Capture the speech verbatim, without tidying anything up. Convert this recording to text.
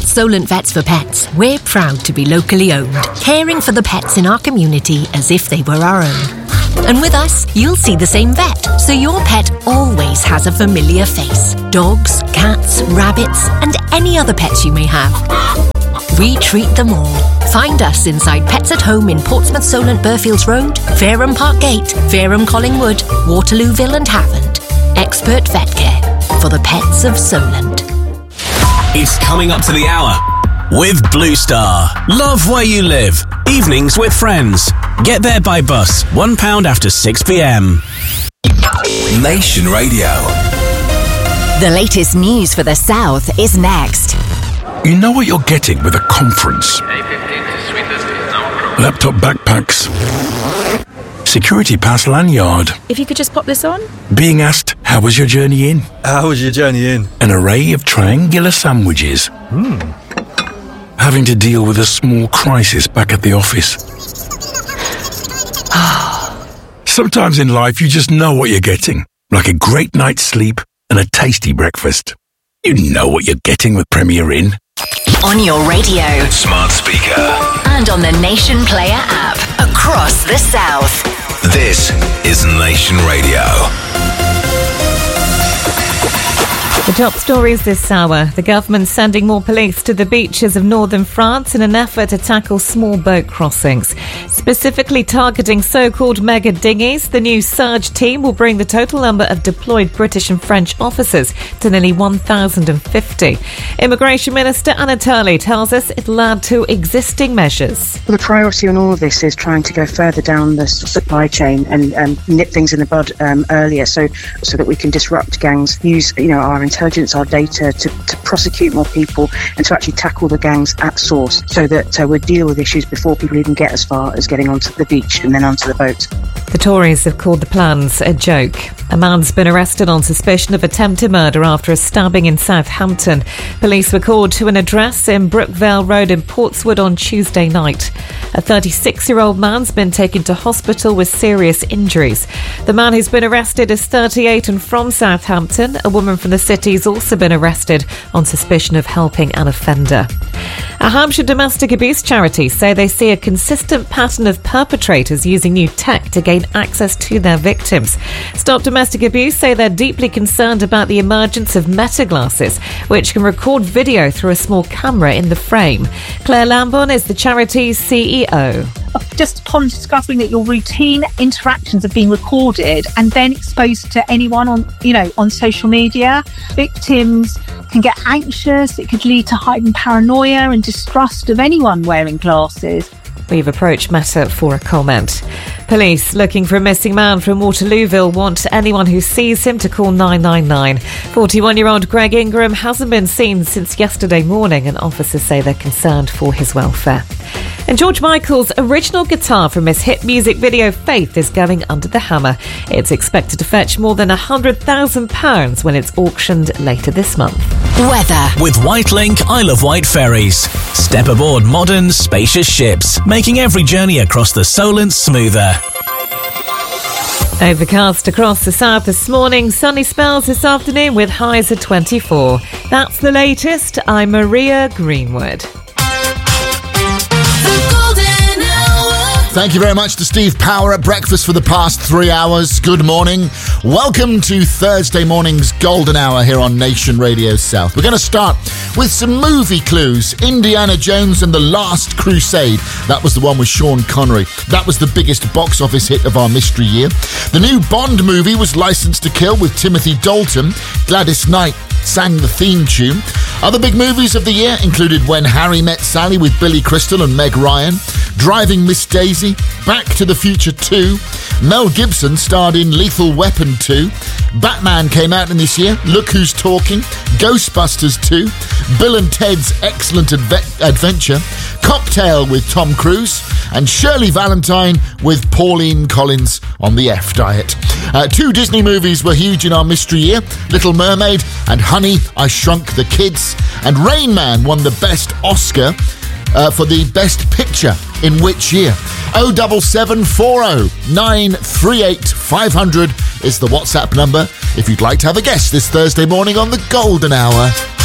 Solent Vets for Pets, we're proud to be locally owned, caring for the pets in our community as if they were our own. And with us, you'll see the same vet, so your pet always has a familiar face. Dogs, cats, rabbits, and any other pets you may have. We treat them all. Find us inside Pets at Home in Portsmouth, Solent, Burfields Road, Fareham Park Gate, Fareham Collingwood, Waterlooville and Havant. Expert vet care for the pets of Solent. It's coming up to the hour with Blue Star. Love where you live. Evenings with friends. Get there by bus. One pound after six p.m. Nation Radio. The latest news for the South is next. You know what you're getting with a conference. Laptop backpacks. Security pass lanyard. If you could just pop this on. Being asked, how was your journey in? How was your journey in? An array of triangular sandwiches. Hmm. Having to deal with a small crisis back at the office. Sometimes in life you just know what you're getting. Like a great night's sleep and a tasty breakfast. You know what you're getting with Premier Inn. On your radio. Smart speaker. And on the Nation Player app. Across the South. This is Nation Radio. The top stories this hour. The government sending more police to the beaches of northern France in an effort to tackle small boat crossings. Specifically targeting so-called mega dinghies, the new Surge team will bring the total number of deployed British and French officers to nearly one thousand fifty. Immigration Minister Anatoly tells us it'll add to existing measures. Well, the priority on all of this is trying to go further down the supply chain and um, nip things in the bud um, earlier so so that we can disrupt gangs, use you know our intelligence, our data to, to prosecute more people and to actually tackle the gangs at source so that uh, we deal with issues before people even get as far as getting onto the beach and then onto the boat. The Tories have called the plans a joke. A man's been arrested on suspicion of attempted murder after a stabbing in Southampton. Police were called to an address in Brookvale Road in Portswood on Tuesday night. A thirty-six-year-old man's been taken to hospital with serious injuries. The man who's been arrested is thirty-eight and from Southampton. A woman from the city's also been arrested on suspicion of helping an offender. A Hampshire domestic abuse charity say they see a consistent pattern of perpetrators using new tech to gain access to their victims. Stop Domestic Abuse say they're deeply concerned about the emergence of meta glasses, which can record video through a small camera in the frame. Claire Lambourne is the charity's C E O. Just upon discovering that your routine interactions are being recorded and then exposed to anyone on, you know, on social media, victims can get anxious. It could lead to heightened paranoia and distrust of anyone wearing glasses. We've approached Meta for a comment. Police looking for a missing man from Waterlooville want anyone who sees him to call nine nine nine. forty-one-year-old Greg Ingram hasn't been seen since yesterday morning and officers say they're concerned for his welfare. And George Michael's original guitar from his hit music video Faith is going under the hammer. It's expected to fetch more than one hundred thousand pounds when it's auctioned later this month. Weather. With Whitelink, I Love White Ferries. Step aboard modern, spacious ships, making every journey across the Solent smoother. Overcast across the south this morning, sunny spells this afternoon with highs of twenty-four. That's the latest. I'm Maria Greenwood. Thank you very much to Steve Power at breakfast for the past three hours. Good morning. Welcome to Thursday morning's Golden Hour here on Nation Radio South. We're going to start with some movie clues. Indiana Jones and the Last Crusade. That was the one with Sean Connery. That was the biggest box office hit of our mystery year. The new Bond movie was Licence to Kill with Timothy Dalton. Gladys Knight sang the theme tune. Other big movies of the year included When Harry Met Sally with Billy Crystal and Meg Ryan, Driving Miss Daisy, Back to the Future two, Mel Gibson starred in Lethal Weapon two, Batman came out in this year, Look Who's Talking, Ghostbusters two, Bill and Ted's Excellent Adve- Adventure, Cocktail with Tom Cruise, and Shirley Valentine with Pauline Collins on the F Diet. Uh, two Disney movies were huge in our mystery year, Little Mermaid and Honey, I Shrunk the Kids, and Rain Man won the Best Oscar uh, for the Best Picture in which year? oh seven seven four oh nine three eight five hundred is the WhatsApp number if you'd like to have a guess this Thursday morning on the Golden Hour.